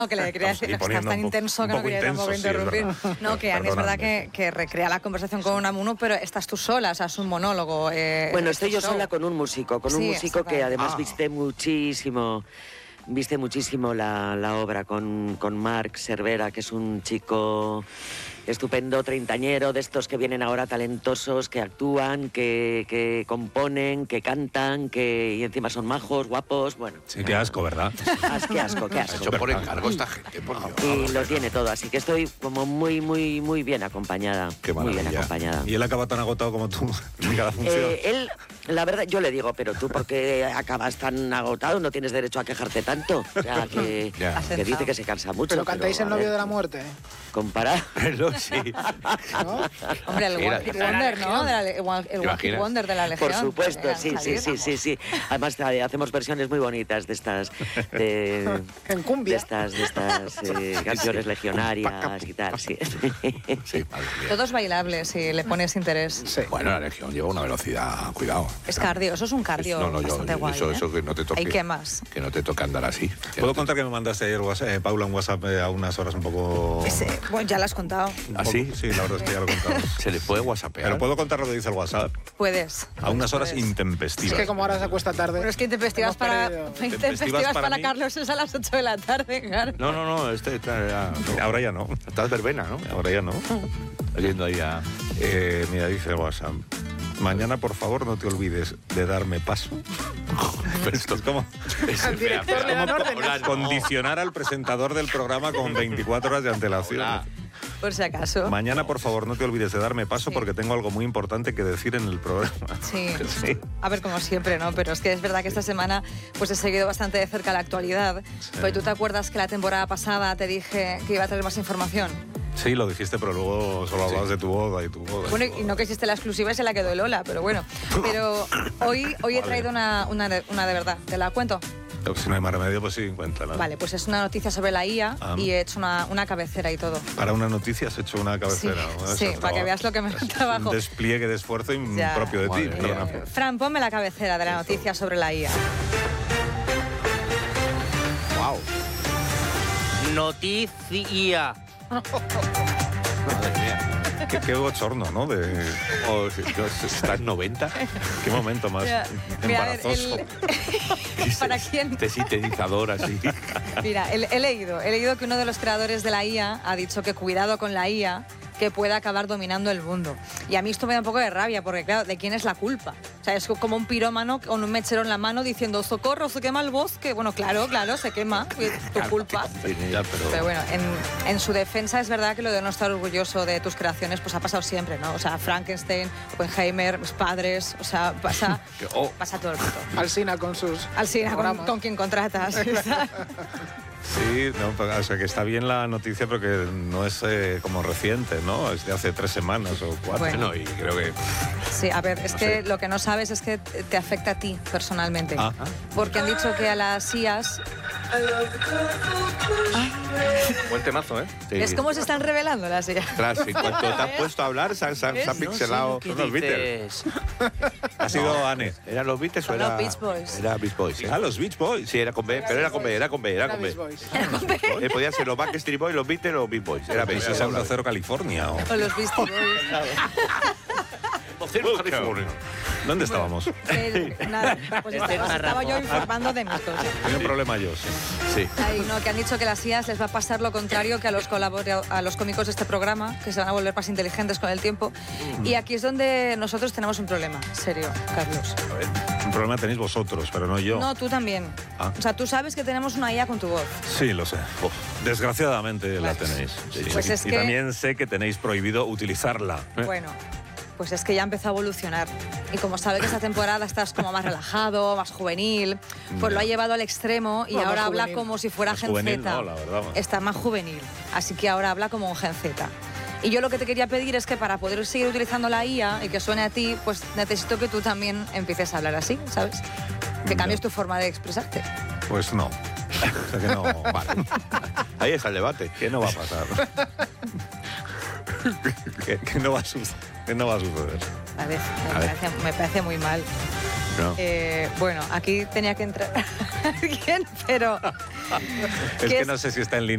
No, que le quería decir, estás tan intenso que no quería tampoco interrumpir. No, que Ani es verdad que recrea la conversación con Unamuno, pero estás tú sola, o sea, es un monólogo. Bueno, estoy yo sola con un músico, que además viste muchísimo la obra con Marc Cervera, que es un chico estupendo, treintañero, de estos que vienen ahora talentosos, que actúan, que componen, que cantan, y encima son majos, guapos, bueno. Sí, qué asco, ¿verdad? Qué asco. Hecho por encargo esta gente, por Dios. Y lo tiene todo, así que estoy como muy bien acompañada. Qué maravilla. Muy bien acompañada. ¿Y él acaba tan agotado como tú en cada función? Él, la verdad, yo le digo, pero tú, ¿por qué acabas tan agotado? No tienes derecho a quejarte tanto. O sea, que dice que se cansa mucho. Pero cantáis El novio de la muerte. Comparar. Sí. ¿No? Hombre, el One Hit Wonder, ¿no? El One Hit Wonder de la Legión. Por supuesto, sí. Además, hacemos versiones muy bonitas de estas... En cumbia. De estas canciones legionarias y tal, sí. Sí, madre mía. Todos bailables, si le pones interés. Sí. Bueno, la Legión lleva una velocidad, cuidado. Es cardio, eso es un cardio bastante guay. Eso que no te toque. ¿Y qué más? Que no te toque andar así. ¿Puedo contar que me mandaste ayer, Paula, un WhatsApp a unas horas un poco... Bueno, ya lo has contado. ¿Ah, sí? Sí, la verdad es que ya lo he contado. Se le puede whatsappear. Pero puedo contar lo que dice el WhatsApp. Puedes. A unas horas Puedes. intempestivas. Es que como ahora se acuesta tarde. Pero es que intempestivas para mí. Carlos es a las 8 de la tarde, claro. No, Ahora ya no. Estás verbena, ¿no? Ahora ya no. Oyendo ahí a... Mira, dice el WhatsApp. Mañana, por favor, no te olvides de darme paso. Pero esto es como... Al director le dan órdenes. Condicionar al presentador del programa con 24 horas de antelación. Hola. Por si acaso. Mañana, por favor, no te olvides de darme paso porque tengo algo muy importante que decir en el programa. Sí. Sí. A ver, como siempre, ¿no? Pero es que es verdad que esta semana pues he seguido bastante de cerca la actualidad. Pues tú te acuerdas que la temporada pasada te dije que iba a traer más información. Sí, lo dijiste, pero luego solo hablabas de tu boda y tu boda. Bueno, y no que existe la exclusiva y se la quedó Lola, pero bueno. Pero hoy he traído una de verdad. ¿Te la cuento? Si no hay más remedio, pues sí, cuéntala. Vale, pues es una noticia sobre la IA y he hecho una cabecera y todo. Para una noticia has hecho una cabecera. Sí, para que veas lo que me trabajo. Un despliegue de esfuerzo propio de ti. Perdona. Fran, ponme la cabecera de la noticia sobre la IA. Wow. Noticia. Madre mía. Qué bochorno, ¿no? ¿Estás 90? Qué momento más Mira, a ver, embarazoso. ¿Para quién? Este sintetizador así. Mira, he leído que uno de los creadores de la IA ha dicho que cuidado con la IA, que puede acabar dominando el mundo. Y a mí esto me da un poco de rabia, porque claro, ¿de quién es la culpa? O sea, es como un pirómano con un mechero en la mano diciendo socorro, se quema el bosque. Bueno, claro, se quema, es tu culpa. Pero bueno, en su defensa es verdad que lo de no estar orgulloso de tus creaciones pues ha pasado siempre, ¿no? O sea, Frankenstein, Oppenheimer, mis padres, o sea, pasa todo el mundo. Alsina con sus... Alsina, con quien contratas. Sí, no, o sea que está bien la noticia, pero que no es como reciente, ¿no? Es de hace 3 semanas o 4. Bueno. Y creo que... Sí, a ver, es que lo que no sabes es que te afecta a ti personalmente. Porque han dicho que a las IAs... Buen temazo, ¿eh? Sí. Es como se están revelando las IAs. Tras, en cuanto te has puesto a hablar, se ha pixelado. No sé Son los Beatles. Ha sido Anne. ¿Eran los Beatles o Son era...? los Beach Boys. Era Beach Boys, sí. Ah, los Beach Boys. Sí, era con B, pero era con B. Podía ser los Backstreet Boys, los Beatles o los Beach Boys. Era B. Eso es Santa Cero, California. O los Beastie Boys. ¿Dónde estábamos? Nada, pues estaba yo informando de mis cosas. Tengo un problema yo, Sí. Ay, no, que han dicho que a las IAs les va a pasar lo contrario que a los cómicos de este programa, que se van a volver más inteligentes con el tiempo. Y aquí es donde nosotros tenemos un problema, serio, Carlos. Un problema tenéis vosotros, pero no yo. No, tú también. O sea, tú sabes que tenemos una IA con tu voz. Sí, lo sé. Desgraciadamente la tenéis. Sí. Pues es y que... también sé que tenéis prohibido utilizarla. Bueno, pues es que ya empezó a evolucionar. Y como sabe que esta temporada estás como más relajado, más juvenil, pues lo ha llevado al extremo y ahora habla como si fuera Gen juvenil, Z. no, la verdad. Está más juvenil. Así que ahora habla como un Gen Z. Y yo lo que te quería pedir es que para poder seguir utilizando la IA y que suene a ti, pues necesito que tú también empieces a hablar así, ¿sabes? Que cambies tu forma de expresarte. Pues no. O sea que no, vale. Ahí está el debate. ¿Qué no va a pasar? ¿Qué no va a suceder? ¿Qué no va a suceder? A ver, me parece muy mal. No. Bueno, aquí tenía que entrar alguien, pero... Es que no sé si está en línea.